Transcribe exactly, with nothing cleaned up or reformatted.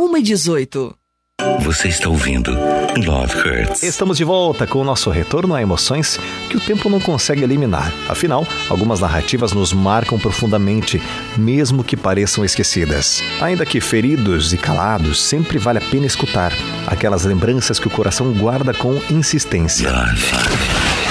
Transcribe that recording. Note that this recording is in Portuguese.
uma e dezoito. Você está ouvindo Love Hurts. Estamos de volta com o nosso retorno a emoções que o tempo não consegue eliminar. Afinal, algumas narrativas nos marcam profundamente, mesmo que pareçam esquecidas. Ainda que feridos e calados, sempre vale a pena escutar aquelas lembranças que o coração guarda com insistência. Love.